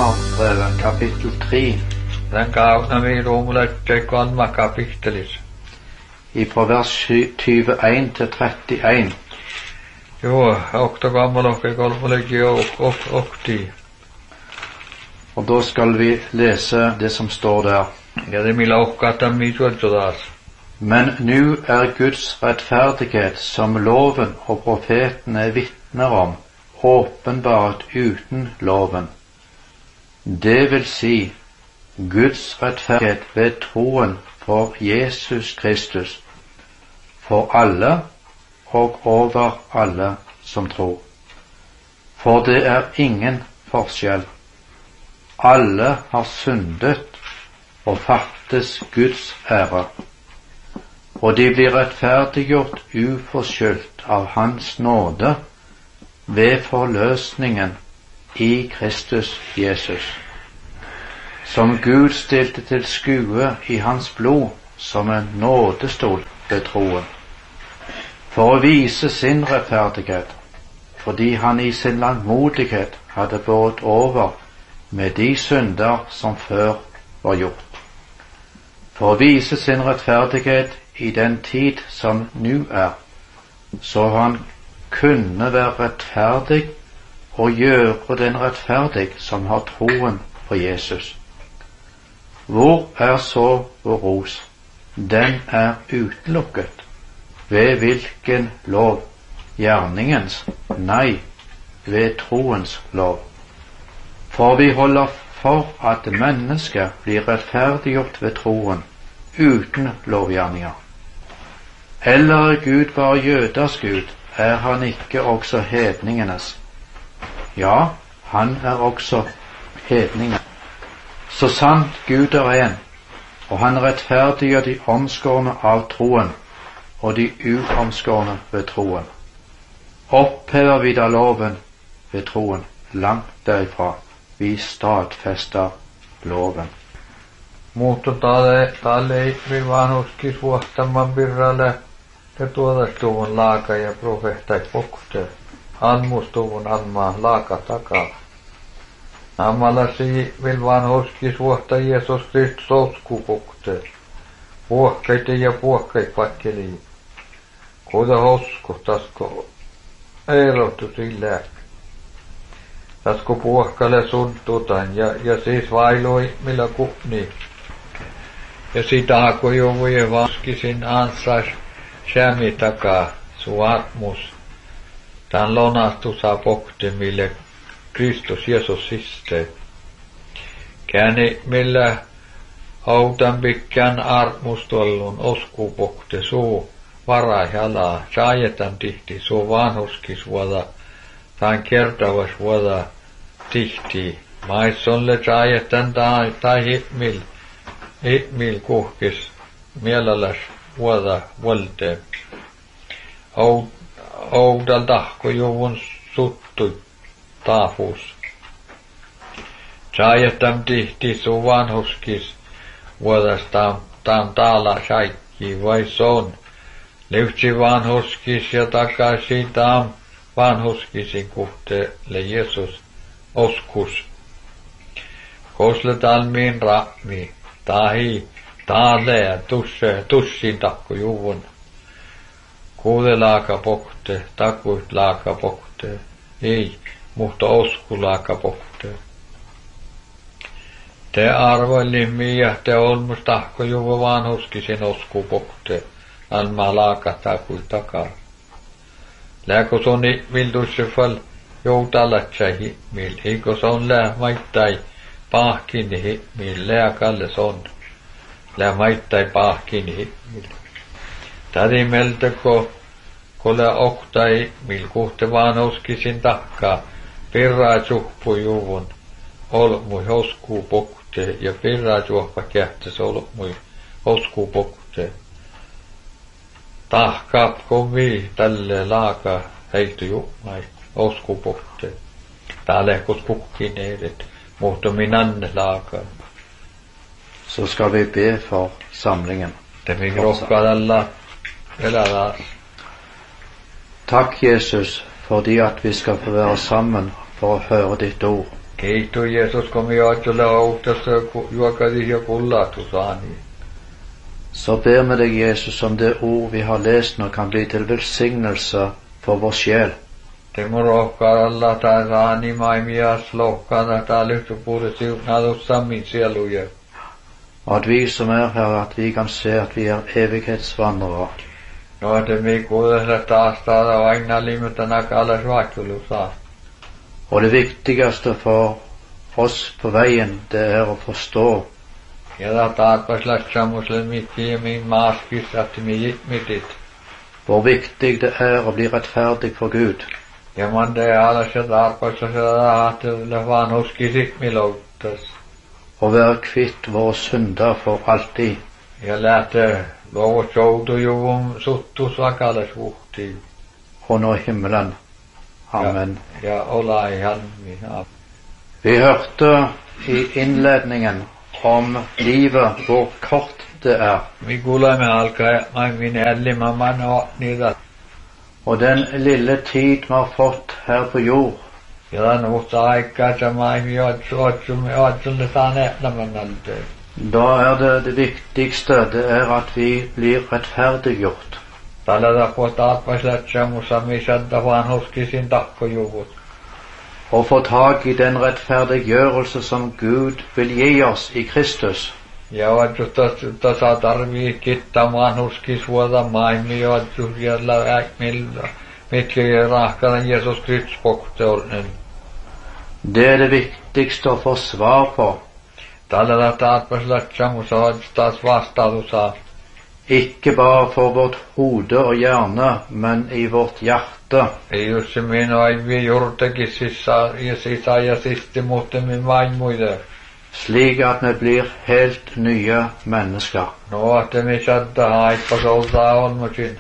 Romerbrevet kapittel 3 Den gavna vi romerlekkonma kapittelis. ifra vers 21 til 31. Jo, oktogammalokki kolmolegi okti. Og da skal vi lese det som står der. Ja det millä okkata misuotsodas. Men nu er Guds rettferdighet, som loven og profetene vitner om, åpenbart uten loven. Det vil si Guds rettferdighet ved troen for Jesus Kristus, for alle og over alle som tror. For det er ingen forskjell. Alle har syndet og fattes Guds ære, og de blir rettferdiggjort uforskyldt av Hans nåde ved forløsningen i Kristus Jesus, som Gud stilte til skue i Hans blod som en nådestol ved troen, for å vise sin rettferdighet, fordi Han i sin langmodighet hadde båret over med de synder som før var gjort, for å vise sin rettferdighet i den tid som nu er, så Han kunne være rettferdig og gjøre den rettferdig som har troen på Jesus. Hvor er så vår ros? Den er utelukket. Ved hvilken lov? Gjerningens? Nei, ved troens lov. For vi holder for at mennesket blir rettferdiggjort ved troen, uten lovgjerninger. Eller er Gud bare jøders Gud? Er Han ikke også hedningenes? Ja, Han er også hedningen. Så sant Gud er en, og Han rettferdiggjør de omskårne av troen, og de uomskårne ved troen. Opphever vi da loven ved troen? Langt derifra. Vi stadfester loven. Mutta talle vilvaanoskis vuohtaman birralle te tuodastuvun laaka ja profeettai pokte. Anmustuvun anmaa laaka takaa. Ammalasi vilvaanoskis vuohta Jeesus Kristus oskupokte. Puokkaita ja puokkait pakkeli. Kuda hosku tasko erotu sillä. Tasko puokkale suntutan ja siis vailoi millä kupni. Ja sitä hako jovujen vaskisin ansas sämi takaa suatmus. Tän lonastu saa pokte mille Kristus Jeesus siste. Käni millä autan pikkään armustollun oskupokte suu varaihalaa. Saajetan tihti suu vanhuskis vuoda. Taan kertavas vuoda tihti. Maissolle saajetan tai hitmil kuhkis mielelläs vuoda volte. Oudal tahko juvun suttu taafus. Saajetan tihti suu vanhuskis vuodastaan taala saikki vai son. Lyhtsi vanhuskis ja takaisin taam vanhuskisin kuhteelle Jeesus oskus. Kosle talmiin rahmi, tahi, taalee, tussin takku juvun. Kuude laaka pokte, takuit laaka pokte, ei, mutta osku laaka pokte. Te arvoilimmi ja te olmus tahko juvu vanhuskisin osku pokte, alma laaka takuit takaa. Lääkö soni viltuisse fal joutalatsa himil, eikö son lää maittai pahkini himil, lääkalle son. Lää maittai pahkini himil. Tädi meltäkö, kola oktai mil kuhte vanhuskisin takkaa, pirraa suhpu juvun, olmui hoskuu pokte, ja pirraa suhpa kähtäs olmui hoskuu pokte. Tahkaap kovi tälle laaka heitty jummai oskupohte. Tää lehkos pukkin edet, mutta minanne laaka. Så skal vi be for samlingen. Det vi rokka alla elävää. Takk, Jesus, fordi at vi skal få være sammen for å høre ditt ord. Kiitos Jeesus, kun me ajattelee autassa juokadi ja kullatusani. Så ber vi deg, Jesus, om det ord vi har lest nå kan bli til velsignelse for vår sjel. Det må rohkaa alla tai saani maimias lohkana tai lyhtypuude siunatussa min sieluja. Og at vi som er her, at vi kan se at vi er evighetsvandrere. No, että me kuudessa taas taada vaina limitana kallas vaihtelua. Og det viktigste for oss på veien, det er å forstå Ja taatpas lähtsämusle mikki min maaskissa, että me jitmitit. hvor viktig det er å bli rettferdig for Gud. Ja man det alas ja taatpas ja että vaan huskisik milouttas. Å være kvitt våre synder for alltid. Ja lähtee luovut joutujuvun suttus vakalas vuhtiin. Og nå i himmelen. Amen. Ja olla ihan minä. Vi hørte i innledningen om livet, hvor kort det er. Vi kuulemme alkaa min ällimamman och niitä. Og den lille tid vi har fått her på jord, Ja tämän uutta aikaa sama ei ajattelee saaneet alteen. da er det viktigste, det er at vi blir rettferdiggjort. Tällä tapaa taatpas lähtsämussa missä vaan huskisin takkojuvut. Og få tak i den rettferdiggjørelse som Gud vil gi oss i Kristus. Ja tässä tarvii kittämään huskisvuota maimi ja siellä mitkä rahkanen Jeesus Kristus pokteolnen. Det er det viktigste å få svar på. Tällä taatpas lähtsämussa taas vastautusaa. Ikke bare for vårt hode og hjerne, men i vårt hjerte. Ei jos se minua ei vie juurtakin sisään ja sisti muuttemin vaimuille. Slik at vi blir helt nye mennesker. No, että me saattaa haippas oltaa olmusin.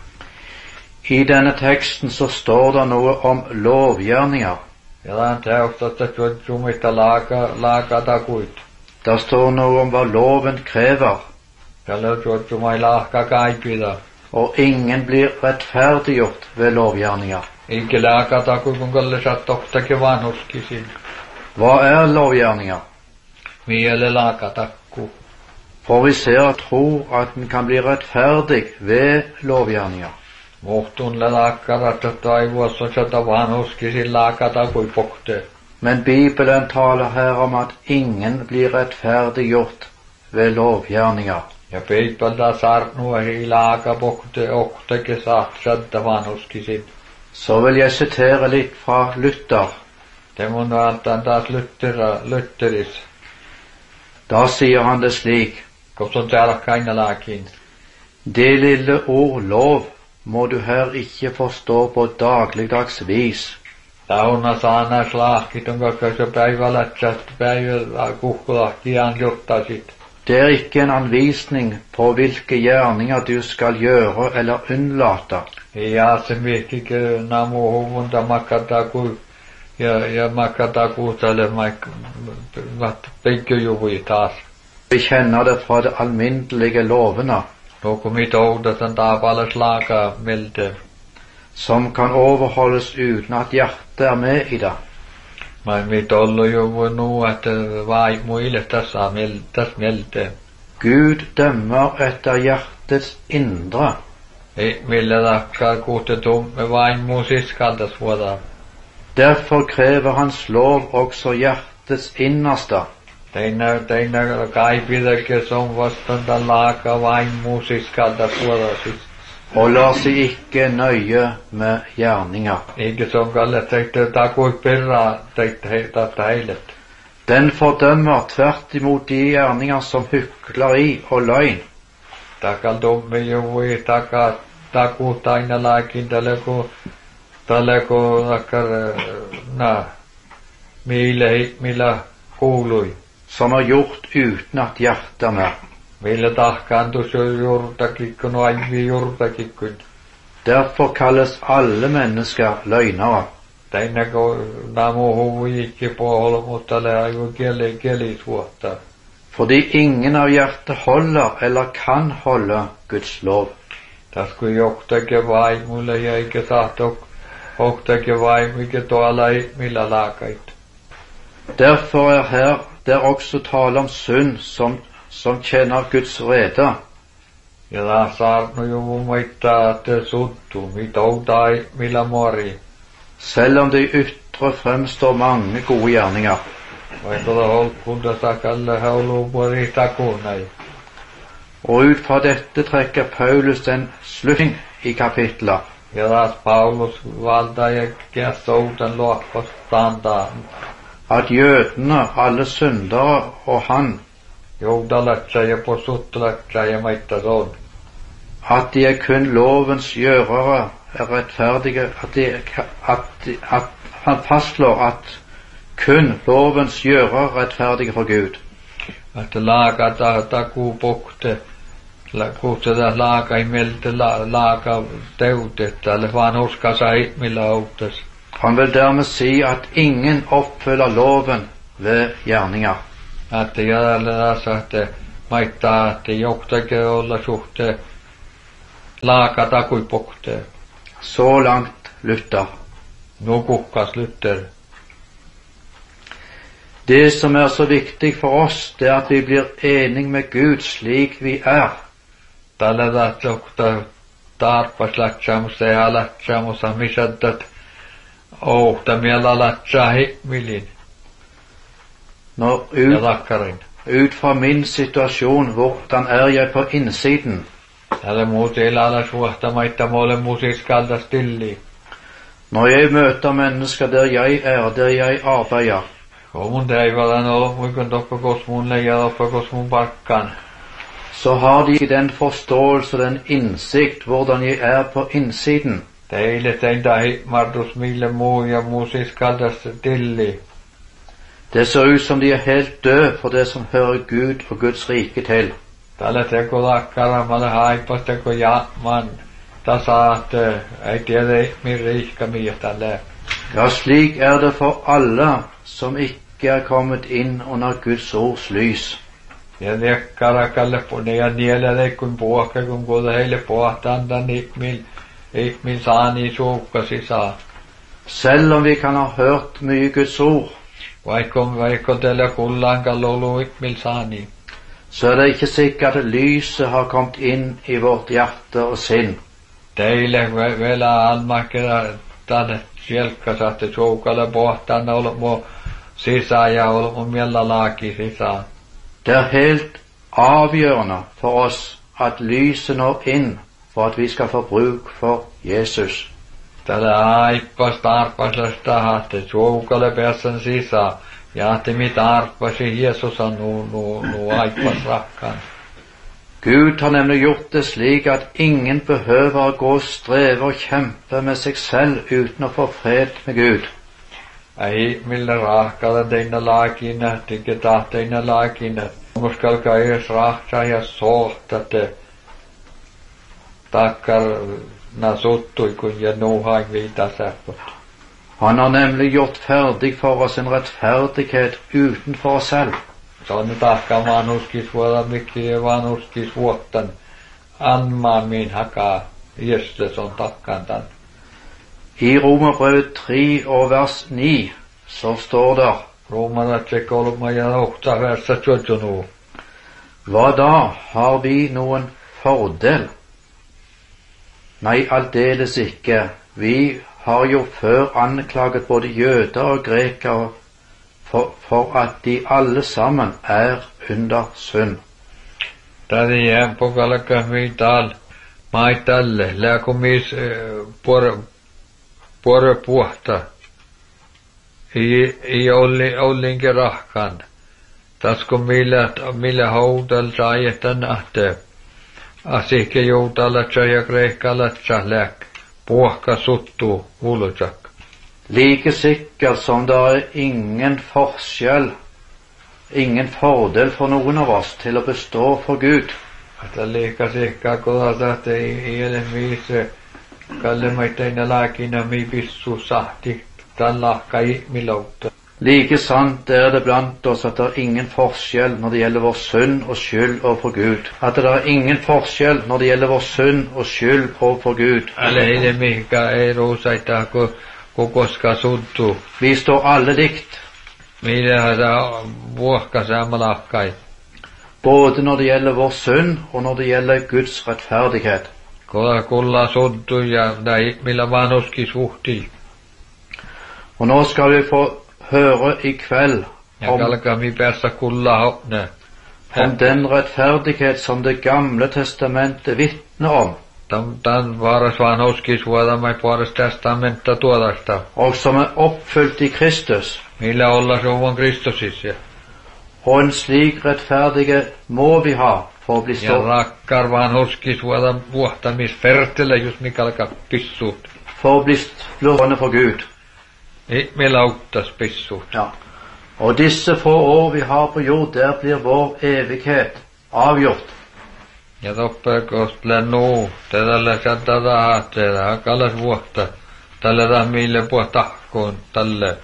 I denne teksten så står det noe om lovgjerninger. Ja tämän teostasta tuotsumista laakatakuit. Det står noe om hva loven krever, Ja löytyy laakka kaipida. og ingen blir rettferdiggjort ved lovgjerninger. Eikä laakataku kun kalle sattoktakin vanhuskisin. Hva er lovgjerninger? Miele laakatakku. For vi ser og tror at en kan bli rettferdig ved lovgjerninger. Muhtunle laakkarat taivuassa sata vanhuskisin laakatakui pokte. Men Bibelen taler her om at ingen blir rettferdiggjort ved lovgjerninger. Ja peipalta sarnua ei laaka pokte okteke sata vanhuskisin. Så vil jeg sitere litt fra Luther. Det må nå antaa taas Lutteris. Da sier han det slik: Koska on täällä kainalaakin. Det lille ord lov må du her ikke forstå på dagligdags vis. Tauna saana slaakit on kakassa päivälätsät päivä kuhkulahti anjottasit. Det er ikke en anvisning på hvilke gjerninger du skal gjøre eller unnlate. Ja se mihinkö namu huvunta makataku ja makataku tälle peikköjuvui taas. Vi kjenner det fra de alminnelige lovene, No kun mit oudasan taapalla slaaka melte. som kan overholdes uten at hjertet er med i det. Mä mit ollu juvui nu, että vai muille tässä melte. Gud dømmer etter hjertets indre. Ei millä takkaa kuhtetumme vain muu siskaltas vuoda. Derfor krever hans lov også hjertets innerste. Teinä kaipidakin som vastanta laaka vain muu siskaltas vuoda siis. Og lar seg ikke nøye med gjerninger. Eikä se on kalle teitä takui perraa teitä heilet. Den fordømmer tvert imot de gjerninger som hykleri og løgn. Takal tumme juvui taku taina laakin taleko takkar millä kuului. Som er gjort uten at hjertet er med. Millä tahkaantus jo juurtakikkun og aivi juurtakikkun. Derfor kalles alle mennesker løgnere. Teinä kun namu huvui ikke på mutta le aivu kieli suotta. Fordi ingen av hjertet holder eller kan holde Guds lov. Tas kun joktakin vaimulle ja eikä sahtok joktakin vaimuikin tuolla ei millä laakait. Derfor er her der også tale om synd som tjener Guds vrede. Ja saarno jo maittaa te suttu, mitoutai millä mori. Selv om det i ytre fremstår mange gode gjerninger. Vaikka det holkunda sakalle haulupori takunai. Og ut fra dette trekker Paulus den slutning i kapitlet. Ja taas Paulus valtaa ja käsoutan luokkostandaan. At jødene, alle syndere og han, Joudalatsa ja posuttulatsa ja maittas on. at de er kun lovens gjørere, er rettferdige, at han fastslår at kun lovens gjørere er rettferdige for Gud. Että laaka takuu pokte, kutseta laaka ei melte laaka teutetta, eller vaan uskasa millä auttas. Han vil dermed si at ingen oppfyller loven ved gjerninger. Että jäljellä että maittaa, että johtake olla suhte laaka takui pokte. Så langt Luther. Nukukkas Luther. Det som er så viktig for oss, det er at vi blir enige med Gud slik vi er. Tällä tahtoa tarpas latsamusta ja latsamusta misaddat ohtamilla latsaa himmelin. Når Ja takkarin. ut fra min situasjon, hvordan er jeg på innsiden? Tällä muut elää suhta maittaa mole musiiskalta stilli. Når jeg møter mennesker der jeg er, der jeg arbeider, Mun teivalan olo muikon tokko kos mun leija tokko kos mun pakkan. så har de den forståelse og den innsikt hvordan jeg er på innsiden. Teille tein tahi martus mille muu ja musiiskalta stilli. Det ser ut som de er helt døde for det som hører Gud og Guds rike til. Tällä teko takkara malle haipas teko jaman. Tasa että ei tiedä min riikka miä tällä. Ja, slik er det for alle som ikke er kommet inn under Guds ords lys. Ja nekkara kalle pone ja niellä leikkun puokka kun kuulla heille pohtandan ikmil saani suukkasi saa. Selv om vi kan ha hørt mye Guds ord, Vaikko teillä kullankan lolu ikmil saani. så er det ikke sikkert at lyset har kommet inn i vårt hjerte og sinn. Teille vielä almakera tänne sielkkas että suukalle pohtanna olmo sisään ja olmo miellä laaki sisään. Det er helt avgjørende for oss at lyset når inn for at vi skal få bruk for Jesus. Tällä aippas tarpasesta että suukalle pääsen sisään. Ja että mi tarpasi Jeesus on nu aippas rakkaan. Gud har nemlig gjort det slik at ingen behøver å gå og streve og kjempe med seg selv uten å få fred med Gud. Ei millä rahkalla teina laakina, tiketa teina laakina. Muskalka ees rahtaa ja sohtate. Takkar na suttui kun ja nuhain viitasäppot. Han har nemlig gjort ferdig for oss en rettferdighet utenfor oss selv. Sonne tahka vanhuskis vuoda mikki ja vanhuskis vuottan. Anmaa min hakaa Jesles on takkan tän. I Romerbrevet 3 og vers 9 så står det: Romaratse 3 ja 8 versa 17. Hva da, har vi noen fordel? Nei, aldeles ikke. Vi har jo før anklaget både jøder og grekere for at de alle sammen er under synd. Tadi jään pokalaka viital maitalle lääkumis pore puhta. I ollinke rahkan. Tasko millä houdal saajetan ahte. Asike joutalatsa ja kreikkalatsa lääk. Puhka suttu ulutsak. Like sikkert som det er ingen forskjell, ingen fordel for noen av oss til å bestå for Gud. Että liika sikkaa kodata, että ei ele miise kalle maitaina laakina mi pissu sahti tan lahka ihmiloutta. Like sant er det blant oss at det er ingen forskjell når det gjelder vår synd og skyld overfor Gud. At det er ingen forskjell når det gjelder vår synd og skyld overfor Gud. Alle hele mihinkä ei ruusaita, kun koska suttu. Vi står alle likt. Mitä se vuokka samalakkai. både når det gjelder vår synd, og når det gjelder Guds rettferdighet. Kulla soddu ja millä vanhuskis vuhti. Og nå skal vi få høre i kveld Ja kalkami päässä kulla hopne. om den rettferdighet som det gamle testamentet vitner om, Tämän varas vanhuskis vuotamai puolesta testamenta tuodasta. og som er oppfylt i Kristus. Millä olla suvan Kristusissa. Og en slik rettferdighet må vi ha for å bli Ja stått, rakkar vanhuskis vuotam vuotamis fertele just mikä alkaa pissuut. for å bli stående for Gud. Me lauttas pissuut. Ja. Og disse få år vi har på jord, der blir vår evighet avgjort. Ja toppekosta nuu. Tällä saattaa haatteeda. Kallas vuotta. Tällä tahmille puhtahkoon. Tälle.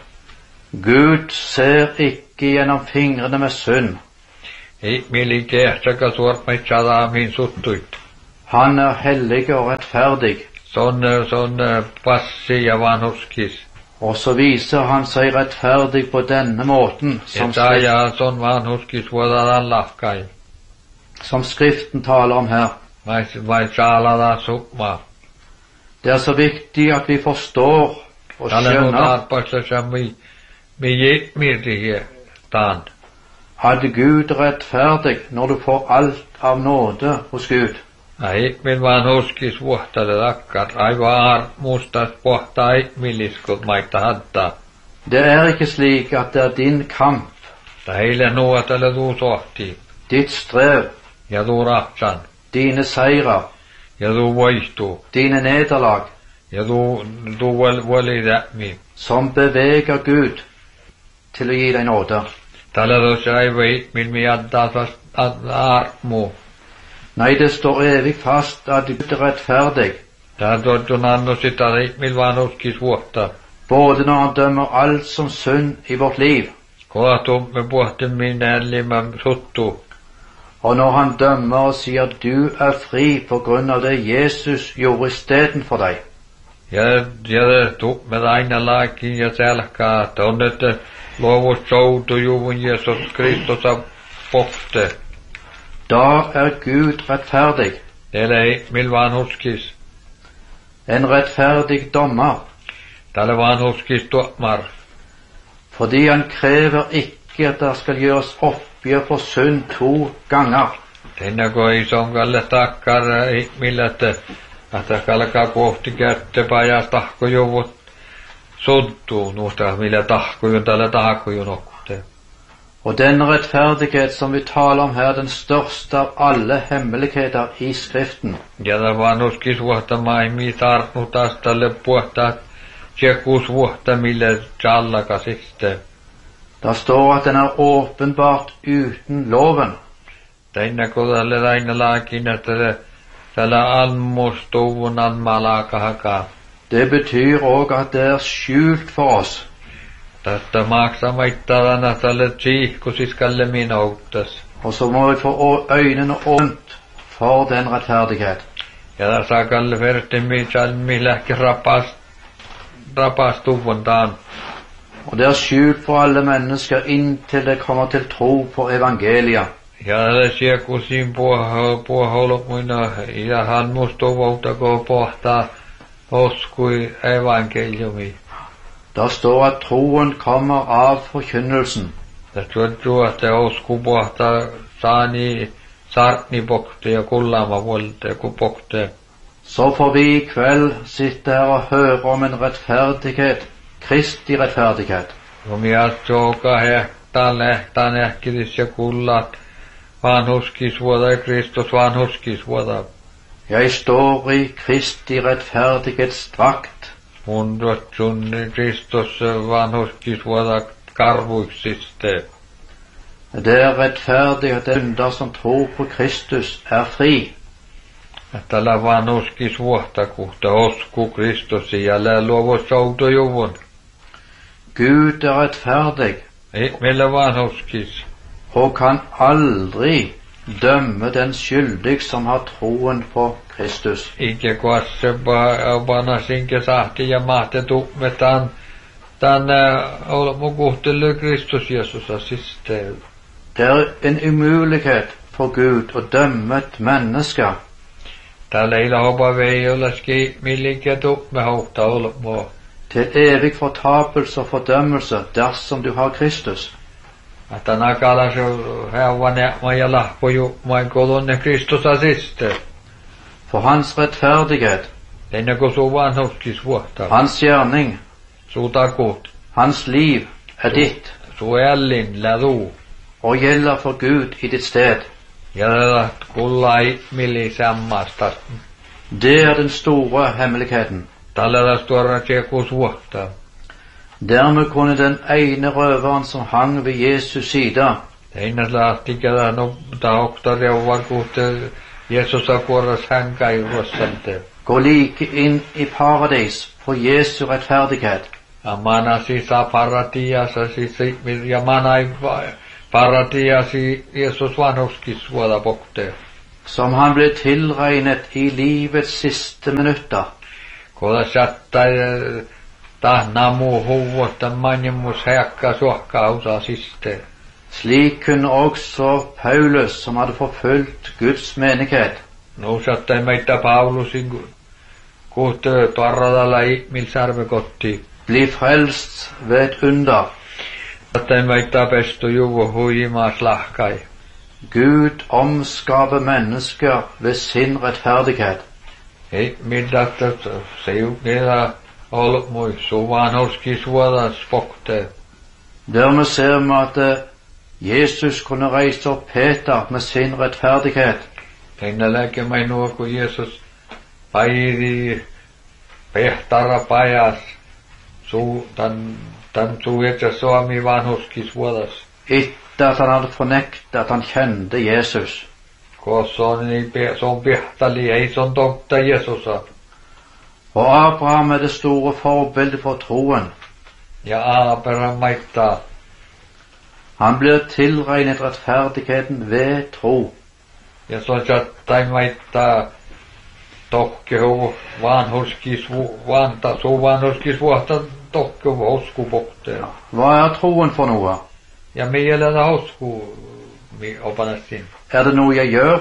Gud ser ikke gjennom fingrene med synd. Ei mieli kehtsäkä suormait sadaamiin suttuit. Han er hellig og rettferdig, Sonne passi ja vanhuskis. og så viser han seg rettferdig på denne måten, Että ja son vanhuskis vuotaan lahkai. som Skriften taler om her. Vai saalada sukma. Det er så viktig at vi forstår og Tällä on skjønner tarpasta sami. Mi jitmirti taan. at Gud er rettferdig når du får alt av nåde hos Gud. Ai min vanhuskis vuotalle takkar. Aivan mustas pohtai milliskut maita hadda. Det er ikke slik at det er din kamp, Heille nuotelle tuu sohti. ditt strev, Ja tuu rahtsan. dine seirer, Ja tuu voistuu. dine nederlag, Ja tuu vali tämi. som beveger Gud til å gi deg nåde. Tällä tuossa ei veit min mi addaa armu. Nei, det står evig fast at Gud er rettferdig, Tää tuottun annu sitä mil vanhuskis vuotta. både når han dømmer alt som synd i vårt liv, Kohtu me puhtin min ällimä suttu. og når han dømmer og sier at du er fri på grunn av det Jesus gjorde istedenfor deg. Ja tuu me aina laakin ja selkaa, että on nyt luovus soutu juvun Jeesus Kristusa pohte. Da er Gud rettferdig, Teillä ei mil vanhuskis. en rettferdig dommer, Tällä vanhuskis tuomar. fordi han krever ikke at det skal gjøres oppgjør for synd 2 ganger. Tänne kun ei sonkalle takkar millä, että kalkaa kohti kättepä tahkojuvut suttuu nuusta millä tahkojun tällä tahkojun okte. Og den rettferdighet som vi taler om her, den største av alle hemmeligheter i Skriften. Ja tämä vanhuskis vuotta maimi tartnutas tälle puhtaat tjekus vuotta millä tjallaka sitten. Det står at den er åpenbart uten loven. Tänne kun tälle aina laakin, että tällä almustuvun almalakahakaa. Det betyr òg at det er skjult for oss. Tästä maksamaittarana tälle tsiihkusiskalle minuuttas. Og så må vi få øynene åpent for den rettferdighet. Ja tässä kalle vertimmi salmi lähki rapastuvun taan. Og det er skjult for alle mennesker inntil det kommer til tro på evangeliet. Ja tälle siekusin puoholmuina ja han mustuvauta kun pohtaa uskui evankeliumi. Der står at troen kommer av forkynnelsen. Tässä tuotu, että usku pohtaa saani sartni pokte ja kullama volte kun pokte. Så får vi i kveld sitte her og høre om en rettferdighet, Kristi rettferdighet. Kun minä joka lehtaan ähkidis ja kullat vanhuskisvuota ja Kristus vanhuskisvuota. Jeg står i Kristi rettferdighetsdrakt. Mun sun Kristus vanhuskisvuota karvuiksiste. Det er rettferdig at synder som tror på Kristus er fri. Tällä vanhuskisvuota kuhta osku Kristusi ja luovu soutojuvun. Gud er rettferdig Ei meillä vanhuskis. og kan aldri dømme den skyldig som har troen på Kristus. Ikke kuasse bana sinke sahti ja mahte tumetaan tämän olemme kuhtelle Kristus Jeesusa siste. Det en umulighet for Gud å dømme et menneske. Täällä ei hopa vei olleski millekään tuppe hohta olemme. Til evig fortapelse og fordømmelse dersom du har Kristus. Että nakala se hävänä ja lahpoju mai kolonne Kristusa siste. For hans rettferdighet, Ennen kuin sun vanhuskis vuotta. hans gjerning, Su takut. hans liv er ditt, Su ällin lädu. og gjelder for Gud i ditt sted. Ja tätä kullai milli sammasta. Det er den store hemmeligheten. Tällä tuoda tjekus vuotta. Dermed kunne den ene røveren som hang ved Jesus side, Einas lähti kädä nopta hoktaria varkuutte Jeesusa kuoras hänkai ruossalte. gå like inn i paradis for Jesu rettferdighet. Amana sisa paratiasa sisi ja manai paratiasi Jeesus vanhuskis vuoda pokte. Som han ble tilregnet i livets siste minutter. Koda sattai tahnamu huvuotta manjemus häkka suokka usa siste. Slik kunne også Paulus, som hadde forfulgt Guds menighet, No sattai meitä Paulusin kuhte parradalla ihmil sarvekotti. bli frelst ved et under. Sattai meitä pestu juvu huimaas lahkai. Gud omskaper mennesker ved sin rettferdighet. Ei middatta se juknila ollut mui su vanhuskis vuoda spokte. Dermed ser vi at Jesus kunne reise opp Peter med sin rettferdighet. Ennälläkin minua, kun Jeesus päiri pehtara pajas tämän suhetsa Suomi vanhuskis vuodas. Etter at han hadde fornektet at han kjente Jesus. Kossa on pehtali, ei se on totta Jeesusa. Og Abraham er det store forbildet for troen. Ja Abraham maittaa. Han blir tilregnet rettferdigheten ved tro. Ja se on sattai maittaa tokke huu vanhuskis vuotta tokke hoskupokteen. Hva er troen for noe? Ja mielellä hosku opanastin. Er det noe jeg gjør?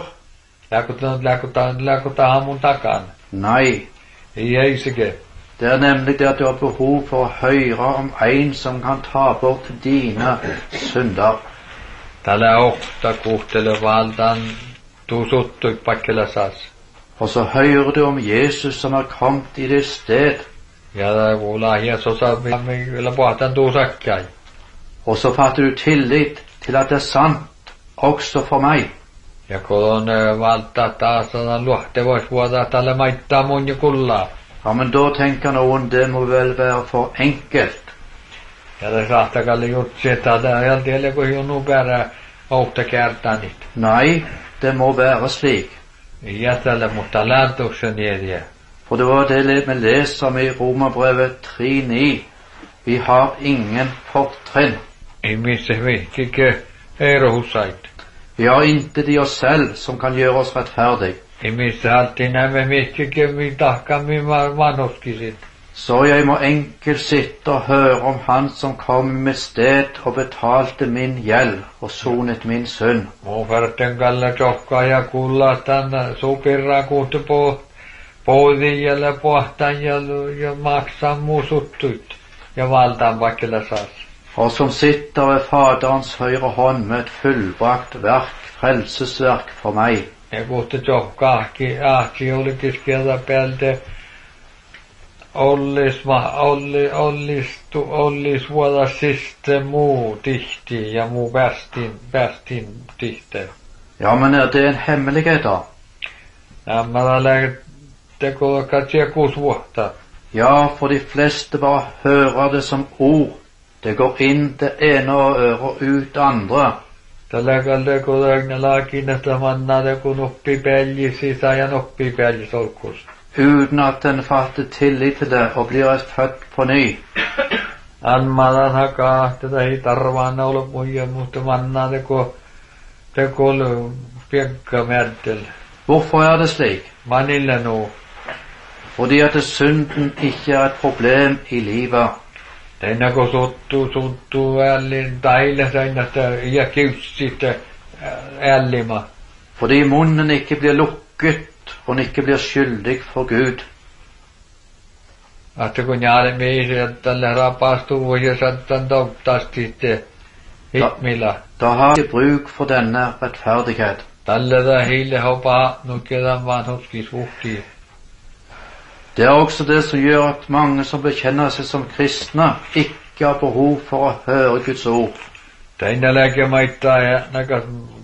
Läkutaan mun takan. Nei. Ei sekin. Det er nemlig det at du har behov for å høre om en som kan ta bort dine synder. Tällä ohta kuhtele valtaan tuusuttu pakkelasas. Og så hører du om Jesus som har kommet i ditt sted. Ja kuulaa Jeesusa millä pohtan tuusakkai. Og så fatter du tillit til at det er sant også for meg. Ja kun on valtaa taas luohtevois vuotaa tällä maittaa mun ja kullaa. Ja, men da tenker noen det må vel være for enkelt. Ja det sahtakalle jutsi, että det är tielle kun junu päällä ohta kertanit. Nei, det må være slik. Ja tällä mutta lääntuksen edje. For det var det vi leser i Romerbrevet 3:9. Vi har ingen fortrinn. Ei missä vihkike erohusait. Vi har intet i oss selv som kan gjøre oss rettferdig. Ei missä halti näemme vihkike mi tahkami vanhuskisit. Så jeg må enkelt sitte og høre om han som kom med sted og betalte min gjeld og sonet min synd. Mun verten kalla tjokkaa ja kuulla tänne supirraa kuhtu pohdijalla pohtan ja maksaa muusuttuit ja valtaan vakkela saas. Og som sitter ved Faderens høyre hånd med et fullbrakt verk, frelsesverk for meg. Ja kuhtu tjokkaahki olikin kieltä päältä ollis vuoda siste muu tihti ja muu päästin tihte. Ja, men er det en hemmelighet da? Nämä teko katsia 6 vuotta. Ja, for de fleste bare hører det som ord. Det går inn det ene øret og ut det andre. Tällä kalle kun laakin, että manna kun oppi pälji sisä ja oppi pälji solkus. Uten at en fatter tillit til det og blir født på ny. Anmadan hakaa, tätä ei tarvaan olla muija, mutta manna teko piekka märtel. Hvorfor er det slik? Manilla nu. Fordi at synden ikke er et problem i livet. Teina kun suttuu ällin taille seinästä ja kiussitte ällima. Fordi munnen ikke blir lukket, og den ikke blir skyldig for Gud. Att kun jäälle miisi, että tälle rapastuu ja sattan toivottavasti hitmillä. Da har vi bruk for denne rettferdighet. Tälle hiille hopaa nukkedan vaan huskis vuhtii. Det er også det som gjør at mange som bekjenner seg som kristne, ikke har behov for å høre Guds ord. Teina lääke maittaa ja näkas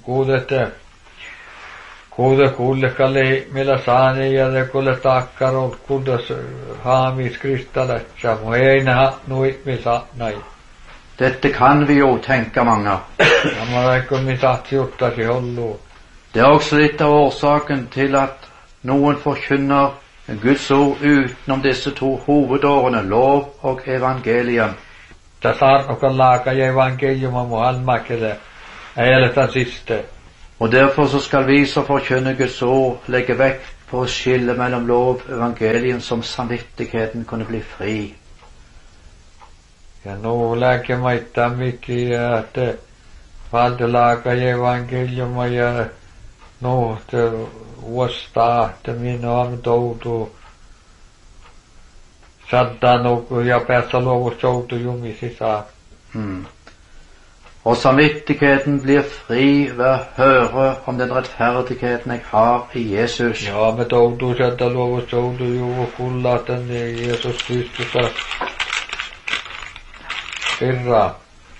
kuulle kalli millä saani ja te kuule takkarot kuudes haamis kristalet samu ei näha nui misa näin. Dette kan vi jo tenke mange. Amma vaikka misa siuttasi holluun. Det er også litt av årsaken til at noen forkynner Guds ord utenom disse to hovedårene, lov og evangelium. Tässä arvokan laaka ja evankeliuma muhalmakele eiletan siste. Og derfor så skal vi som forkynner Guds ord legge vekt på å skille mellom lov og evangelium, som samvittigheten kunne bli fri. Ja nu lääke maittaa mikki että valtelaaka ja evankeliuma ja nu te uostaa että minä on toutu sattanut ja päässä luovus joutu jumi sisään. Og samvittigheten blir fri ved å høre om den rettferdigheten jeg har i Jesus. Ja, me toutuu sieltä luovus joutu juvu kullaten Jeesus Kristusa irraa.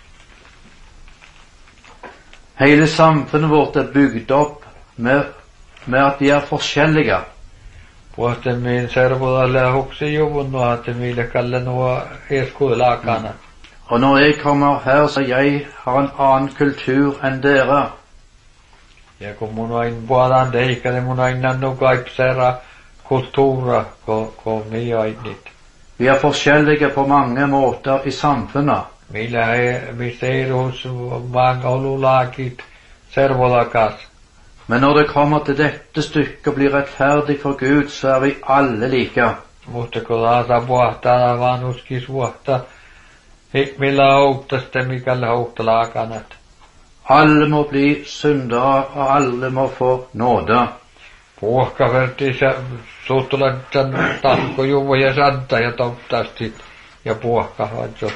Hele samfunnet vårt er bygd opp med at vi er forskjellige. Puhutte min servodalle huksi juvun nuo, että mille kalle nuo eskuilakana. Og når jeg kommer her, så jeg har en annen kultur enn dere. Ja kun mun ain puhutaan teikkäle, mun ain nannu kaipsera kultuura, ko mi ainit. Vi er forskjellige på mange måter i samfunnet. Millä mi seirus mange olulakit servolakas. Men når det kommer til dette stykket og blir rettferdig for Gud, så er vi alle like. Mutta kun taasa puhtaa vanhuskis puhtaa, millä houttaste mikällä houttalakanat. Alle må bli syndere, og alle må få nåde. Puhka verti suhtulatsan tahko juvo ja santa ja toivottavasti ja puhka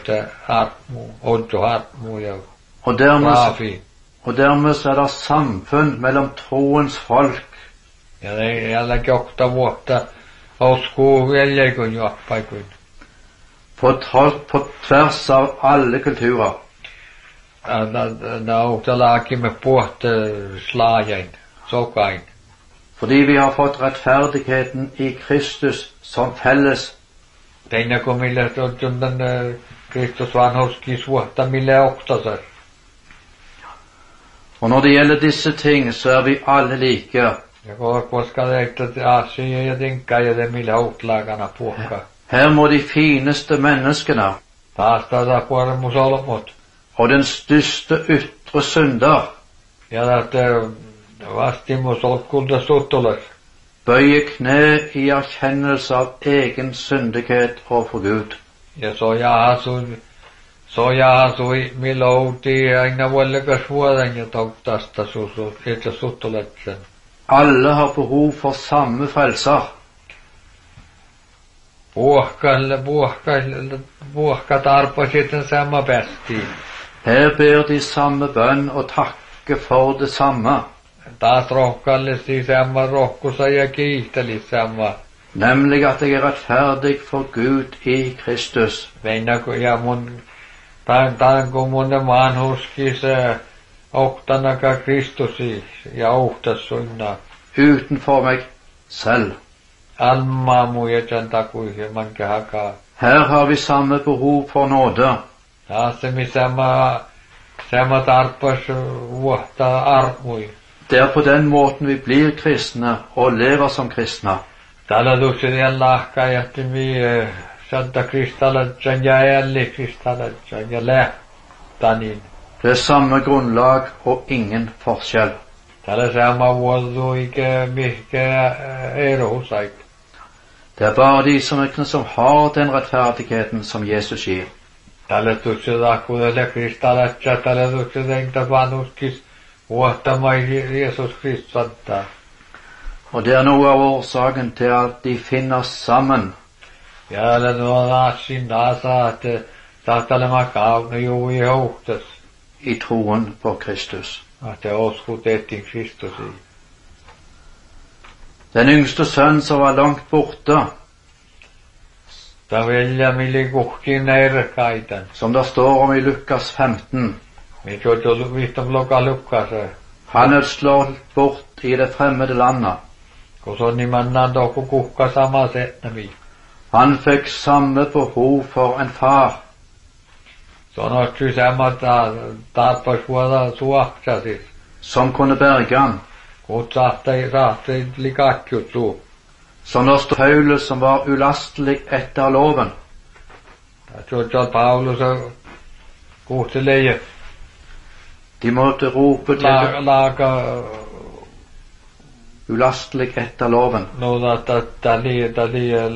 odjo hartmu ja raafi. Og dermed så er det samfunn mellom troens folk. Ja ne jälläkin 8 vuotta uskoo veljeikun juoppaikun. På tvers av alle kulturer. Nautalakin me puhte slaajain, sokain. Fordi vi har fått rettferdigheten i Kristus som felles. Teina kun millä tuntan Kristus vanhuskis vuotta millä oktasar. Og når det gjelder disse ting, så er vi alle like. Ja koska teitä asia ja tinkkaa ja te millä outlakana puhka. Her må de fineste menneskene Taas tätä puolemus olmut. og den største ytre synder Ja että vastimus olkulta suttulas. bøye kne i erkjennelse av egen syndighet overfor Gud. Ja sojahasui milouti aina vuollekas vuoden ja toivottavasti itse suttuletsen. Alle har behov for samme frelser. Puhka tarpa sitten sama päästiin. Her ber de samme bønn og takke for det samme, Taas rohkallesti sama rohkusa ja kiihteli sama. nemlig at jeg er rettferdig for Gud i Kristus. Veinako ja mun tanko mun vanhuskis oktanaka Kristusi ja ohtas sunna. Utenfor meg selv. Alma mujetan takuihin manke hakaa. Her har vi samme behov for nåde. Taasemi sama tarpas vuotta armui. Det er på den måten vi blir kristne og lever som kristne. Täällä tussi lahka ja mi Santa Kristalatsan ja älli Kristalatsan ja lähtanin. Det er samme grunnlag og ingen forskjell. Täällä sama vuodu ikä mihkä erohusaik. Det er bare de som har den rettferdigheten som Jesus gir. Tälle tutsi lakkuudelle kristallatsa, tälle tutsi tenkta vanhuskis, vuottamai Jesus Kristus antaa. Og det er noe av årsaken til at de finner sammen. Ja älä nuo naassin naasa, että tahtale makaavne juu i hohtas. I troen på Kristus. Että oskutettiin Kristusi. Den yngste sønn som var langt borte, Ta velja milli kuhkin närkaitan. som det står om i Lukas 15, Mikä on tullut vihtam loka lukkase. han er slått bort i det fremmede landet. Kun se on nimannaan tohku kuhka sama setnämi. Han fikk samme behov for en far. Se on otsi sama taappas vuoda suahtasis. Som kunne berge han. Kun sahtai likatjut suu. Som det står Paulus som var ulastelig etter loven. Se on Paulus kuhtelee. De måtte rope til det Laaka ulastelig etter loven. no tali